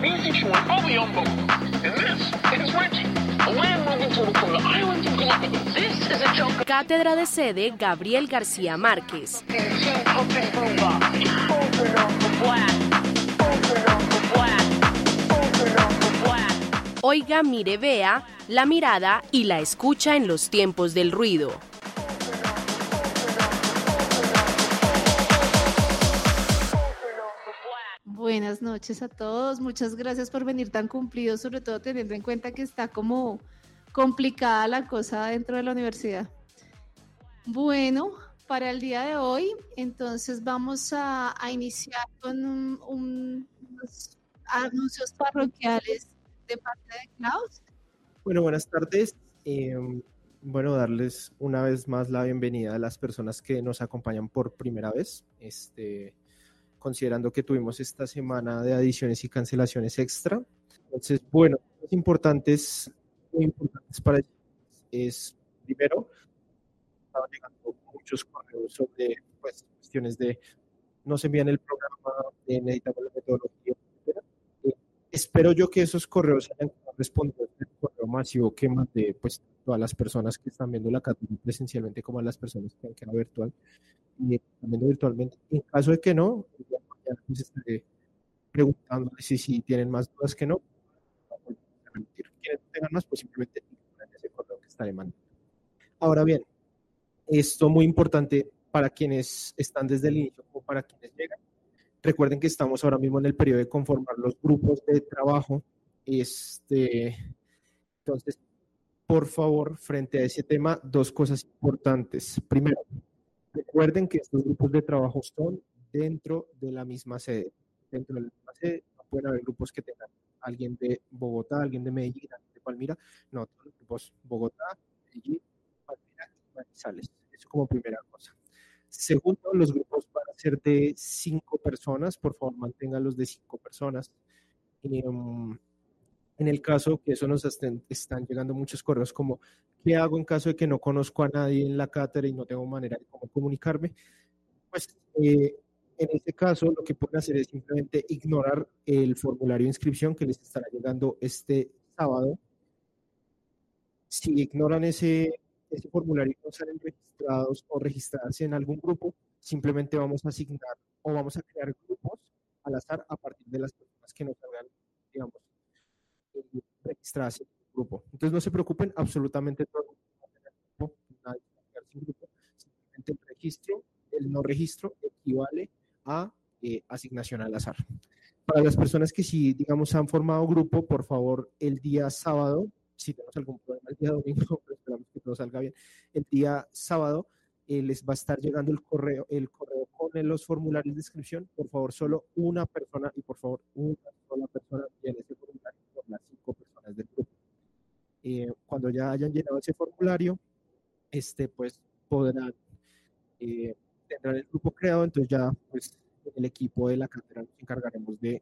Music showing all the umbo. And this is Reggie, a land moving turtle from the islands of Galapagos. This is a joke. Cátedra de sede Gabriel García Márquez. Oiga, mire, vea, la mirada y la escucha en los tiempos del ruido. Buenas noches a todos, muchas gracias por venir tan cumplidos, sobre todo teniendo en cuenta que está como complicada la cosa dentro de la universidad. Bueno, para el día de hoy, entonces vamos a iniciar con unos anuncios parroquiales de parte de Klaus. Bueno, buenas tardes. Darles una vez más la bienvenida a las personas que nos acompañan por primera vez. Considerando que tuvimos esta semana de adiciones y cancelaciones extra. Entonces, bueno, muy importantes para ellos es, primero, estaban llegando muchos correos sobre cuestiones de no se envían el programa, necesitamos la metodología, etc. Espero yo que esos correos hayan respondido al correo masivo que mandé todas las personas que están viendo la cátedra presencialmente como a las personas que han quedado virtual y también virtualmente. En caso de que no, ya les estaré preguntando si tienen más dudas que no. Quienes tengan más, pues simplemente ignoren ese correo que estaré mandando. Ahora bien, esto muy importante para quienes están desde el inicio o para quienes llegan. Recuerden que estamos ahora mismo en el periodo de conformar los grupos de trabajo. Entonces, por favor, frente a ese tema, dos cosas importantes. Primero, recuerden que estos grupos de trabajo son dentro de la misma sede. Dentro de la misma sede no pueden haber grupos que tengan alguien de Bogotá, alguien de Medellín, alguien de Palmira. No, todos los grupos Bogotá, Medellín, Palmira y Manizales. Eso como primera cosa. Segundo, los grupos van a ser de 5 personas. Por favor, manténganlos de 5 personas. En el caso que eso nos están llegando muchos correos como ¿qué hago en caso de que no conozco a nadie en la cátedra y no tengo manera de cómo comunicarme? Pues en este caso lo que pueden hacer es simplemente ignorar el formulario de inscripción que les estará llegando este sábado. Si ignoran ese formulario y no salen registrados o registrarse en algún grupo, simplemente vamos a asignar o vamos a crear grupos al azar a partir de las personas que nos salgan, digamos, registrarse en el grupo. Entonces no se preocupen, absolutamente todo va a tener grupo, nadie va a quedar sin grupo, simplemente el no registro equivale a asignación al azar. Para las personas que sí, digamos, han formado grupo, por favor, el día sábado, si tenemos algún problema el día domingo, pero esperamos que todo salga bien, el día sábado les va a estar llegando el correo con los formularios de inscripción. Por favor, solo una persona y por favor, una sola persona llene ese formulario por las 5 personas del grupo. Cuando ya hayan llenado ese formulario, pues podrán tendrán el grupo creado, entonces ya pues el equipo de la cátedra nos encargaremos de